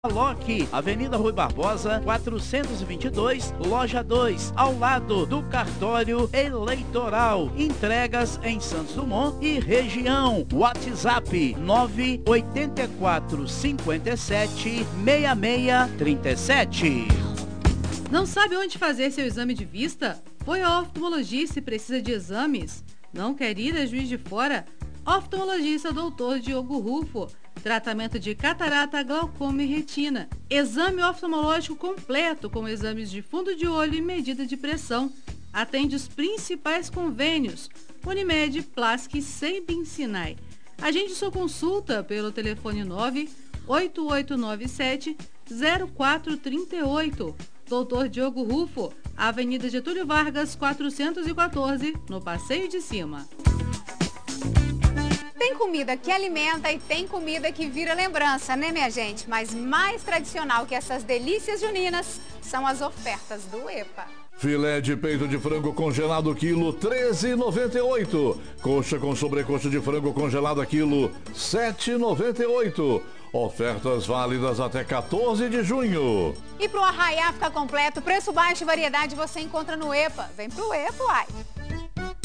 Loki, Avenida Rui Barbosa, 422, Loja 2, ao lado do Cartório Eleitoral. Entregas em Santos Dumont e região. WhatsApp 984 57 6637. Não sabe onde fazer seu exame de vista? Foi ao oftalmologista e precisa de exames? Não quer ir a Juiz de Fora? Oftalmologista Dr. Diogo Rufo. Tratamento de catarata, glaucoma e retina. Exame oftalmológico completo com exames de fundo de olho e medida de pressão. Atende os principais convênios: Unimed, Plask e Sembin Sinai. Agende sua consulta pelo telefone 98897 0438. Dr. Diogo Rufo, Avenida Getúlio Vargas, 414, no Passeio de Cima. Tem comida que alimenta e tem comida que vira lembrança, né, minha gente? Mas mais tradicional que essas delícias juninas são as ofertas do EPA. Filé de peito de frango congelado quilo, R$13,98. Coxa com sobrecoxa de frango congelada quilo, R$7,98. Ofertas válidas até 14 de junho. E pro arraiá ficar completo, preço baixo e variedade você encontra no EPA. Vem pro EPA, uai!